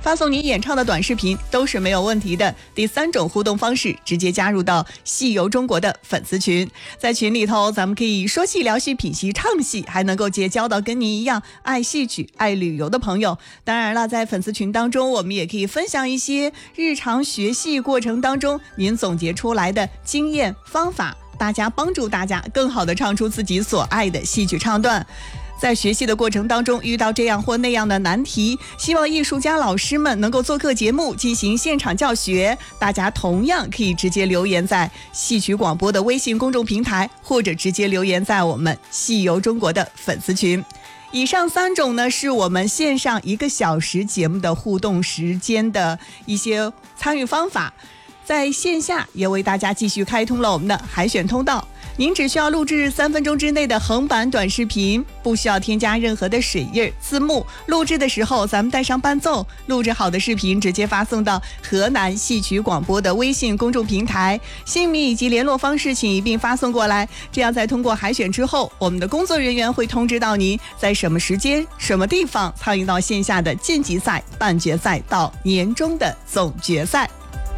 发送你演唱的短视频都是没有问题的。第3种互动方式，直接加入到戏游中国的粉丝群，在群里头咱们可以说戏聊戏品戏唱戏，还能够结交到跟您一样爱戏曲爱旅游的朋友。当然了，在粉丝群当中，我们也可以分享一些日常学戏过程当中您总结出来的经验方法，帮助大家更好的唱出自己所爱的戏曲唱段。在学习的过程当中遇到这样或那样的难题，希望艺术家老师们能够做客节目进行现场教学，大家同样可以直接留言在戏曲广播的微信公众平台，或者直接留言在我们戏游中国的粉丝群。以上3种呢，是我们线上1个小时节目的互动时间的一些参与方法。在线下也为大家继续开通了我们的海选通道，您只需要录制3分钟之内的横版短视频，不需要添加任何的水印字幕，录制的时候咱们带上伴奏，录制好的视频直接发送到河南戏曲广播的微信公众平台，姓名以及联络方式请一并发送过来，这样在通过海选之后，我们的工作人员会通知到您在什么时间什么地方参与到线下的晋级赛、半决赛到年终的总决赛。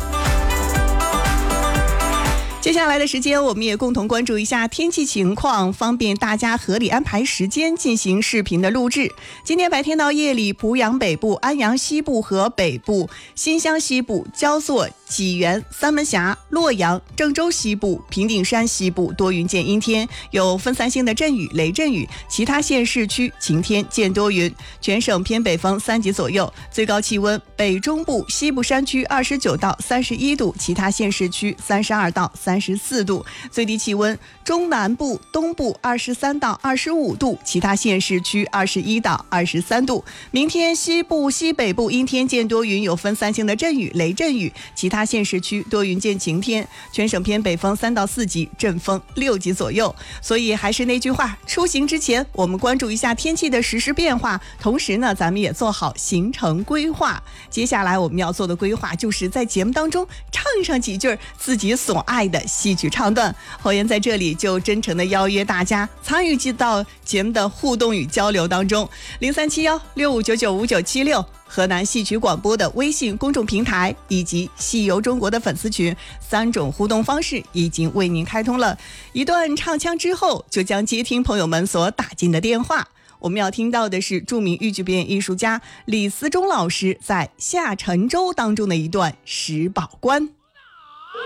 接下来的时间，我们也共同关注一下天气情况，方便大家合理安排时间进行视频的录制。今天白天到夜里，濮阳北部、安阳西部和北部、新乡西部、焦作、济源、三门峡、洛阳、郑州西部、平顶山西部多云见阴天，有分散性的阵雨、雷阵雨，其他县市区晴天见多云，全省偏北风3级左右，最高气温北中部、西部山区29到31度，其他县市区32到34度，最低气温中南部、东部23到25度，其他县市区21到23度。明天西部、西北部阴天见多云，有分散性的阵雨、雷阵雨，其他县市区多云见晴天，全省偏北风3到4级，阵风6级左右。所以还是那句话，出行之前我们关注一下天气的实时变化，同时呢咱们也做好行程规划。接下来我们要做的规划就是在节目当中唱上几句自己所爱的戏曲唱段。侯岩在这里就真诚的邀约大家参与到节目的互动与交流当中，037165995976河南戏曲广播的微信公众平台以及戏游中国的粉丝群，3种互动方式已经为您开通了。一段唱腔之后，就将接听朋友们所打进的电话。我们要听到的是著名豫剧表演艺术家李思忠老师在《下沉舟》当中的一段《石宝观》。